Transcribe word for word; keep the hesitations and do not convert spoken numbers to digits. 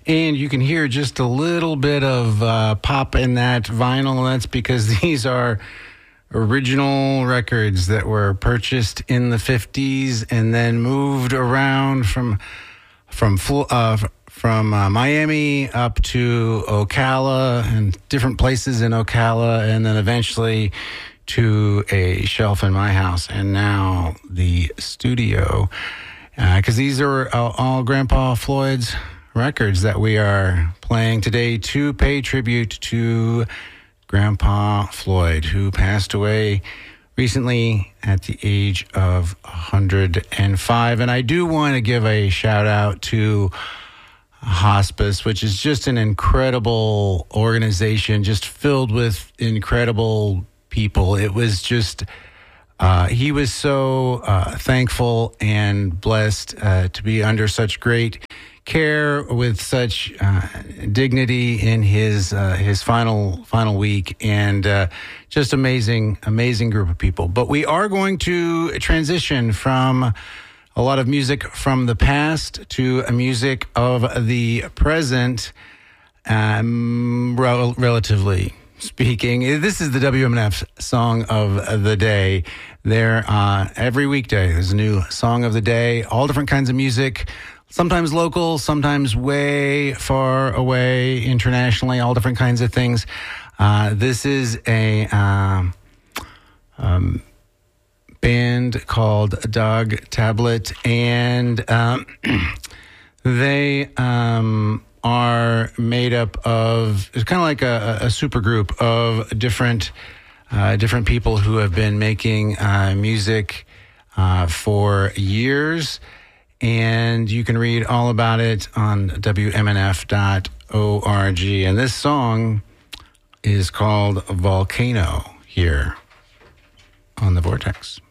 And you can hear just a little bit of uh, pop in that vinyl. That's because these are original records that were purchased in the fifties and then moved around from from uh, from uh, Miami up to Ocala and different places in Ocala, and then eventually to a shelf in my house, and now the studio, because uh, these are all, all Grandpa Floyd's records that we are playing today to pay tribute to Grandpa Floyd, who passed away recently at the age of one hundred five. And I do want to give a shout out to Hospice, which is just an incredible organization, just filled with incredible people. It was just, uh, he was so uh, thankful and blessed uh, to be under such great care, with such uh, dignity in his uh, his final final week, and uh, just amazing, amazing group of people. But we are going to transition from a lot of music from the past to a music of the present, um, rel- relatively speaking. This is the W M N F Song of the Day. There, uh, every weekday, there's a new Song of the Day, all different kinds of music, sometimes local, sometimes way far away, internationally, all different kinds of things. Uh, this is a um, um, band called Dog Tablet, and um, they um, are made up of, it's kind of like a, a super group of different uh, different people who have been making uh, music uh, for years. And you can read all about it on W M N F dot org. And this song is called Volcano here on The Vortex.